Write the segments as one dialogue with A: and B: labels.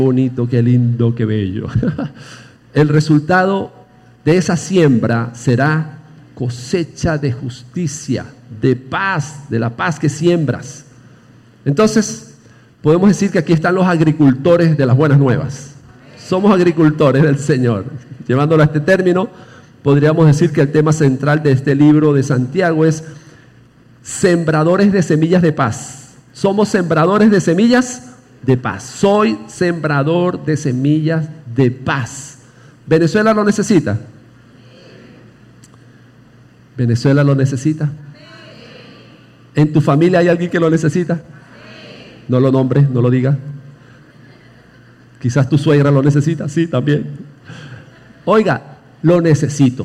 A: bonito, qué lindo, qué bello. El resultado de esa siembra será cosecha de justicia, de paz, de la paz que siembras. Entonces, podemos decir que aquí están los agricultores de las buenas nuevas. Somos agricultores del Señor. Llevándolo a este término, podríamos decir que el tema central de este libro de Santiago es sembradores de semillas de paz. Somos sembradores de semillas de paz. Soy sembrador de semillas de paz. ¿Venezuela lo necesita? ¿Venezuela lo necesita? ¿En tu familia hay alguien que lo necesita? No lo nombres, no lo digas. Quizás tu suegra lo necesita, sí, también. Oiga, lo necesito.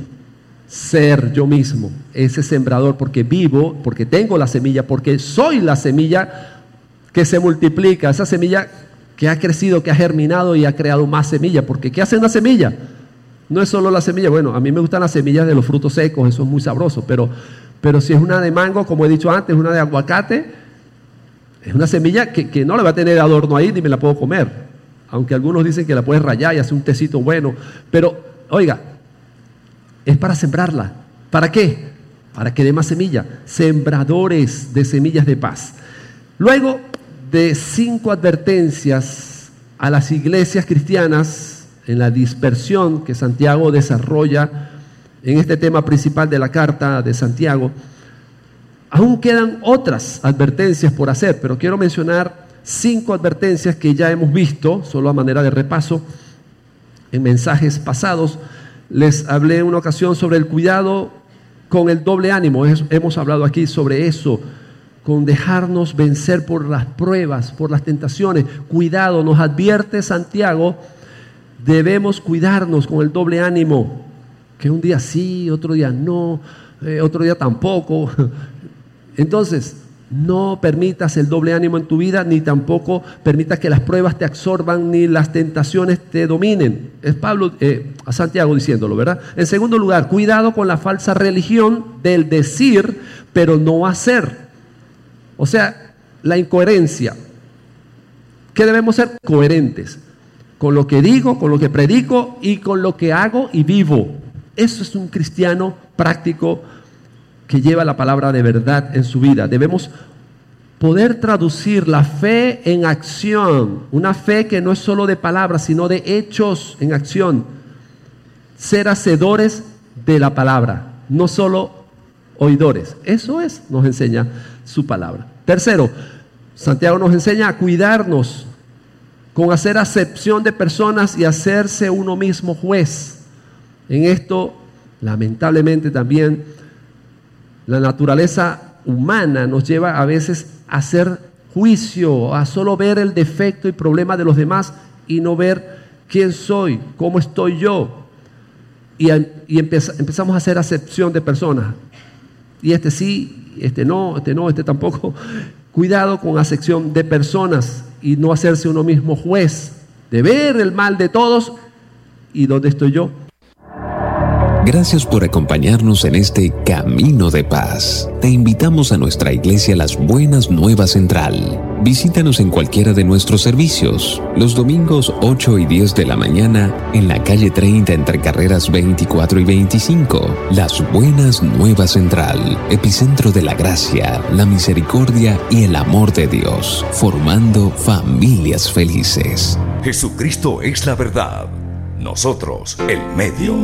A: Ser yo mismo, ese sembrador, porque vivo, porque tengo la semilla, porque soy la semilla que se multiplica, esa semilla que ha crecido, que ha germinado y ha creado más semillas. Porque ¿qué hace una semilla? No es solo la semilla. Bueno, a mí me gustan las semillas de los frutos secos, eso es muy sabroso, pero si es una de mango, como he dicho antes, una de aguacate, es una semilla que no le va a tener adorno ahí ni me la puedo comer. Aunque algunos dicen que la puedes rallar y hacer un tecito bueno. Pero, oiga, es para sembrarla. ¿Para qué? Para que dé más semilla. Sembradores de semillas de paz. Luego de 5 advertencias a las iglesias cristianas en la dispersión que Santiago desarrolla en este tema principal de la carta de Santiago, aún quedan otras advertencias por hacer, pero quiero mencionar 5 advertencias que ya hemos visto, solo a manera de repaso, en mensajes pasados. Les hablé en una ocasión sobre el cuidado con el doble ánimo. Hemos hablado aquí sobre eso, con dejarnos vencer por las pruebas, por las tentaciones. Cuidado, nos advierte Santiago, debemos cuidarnos con el doble ánimo, que un día sí, otro día no, otro día tampoco. Entonces, no permitas el doble ánimo en tu vida, ni tampoco permitas que las pruebas te absorban, ni las tentaciones te dominen. Es Pablo, a Santiago diciéndolo, ¿verdad? En segundo lugar, cuidado con la falsa religión del decir, pero no hacer. O sea, la incoherencia. ¿Qué debemos ser? Coherentes con lo que digo, con lo que predico y con lo que hago y vivo. Eso es un cristiano práctico que lleva la palabra de verdad en su vida. Debemos poder traducir la fe en acción, una fe que no es solo de palabras, sino de hechos en acción. Ser hacedores de la palabra, no solo oidores. Eso nos enseña su palabra. Tercero, Santiago nos enseña a cuidarnos con hacer acepción de personas y hacerse uno mismo juez. En esto, lamentablemente también, la naturaleza humana nos lleva a veces a hacer juicio, a solo ver el defecto y problema de los demás y no ver quién soy, cómo estoy yo. Y empezamos a hacer acepción de personas. Y este sí, este no, este tampoco. Cuidado con acepción de personas y no hacerse uno mismo juez, de ver el mal de todos y dónde estoy yo.
B: Gracias por acompañarnos en este Camino de Paz. Te invitamos a nuestra iglesia Las Buenas Nuevas Central. Visítanos en cualquiera de nuestros servicios. Los domingos 8 y 10 de la mañana en la calle 30 entre carreras 24 y 25. Las Buenas Nuevas Central, epicentro de la gracia, la misericordia y el amor de Dios, formando familias felices.
C: Jesucristo es la verdad. Nosotros, el medio.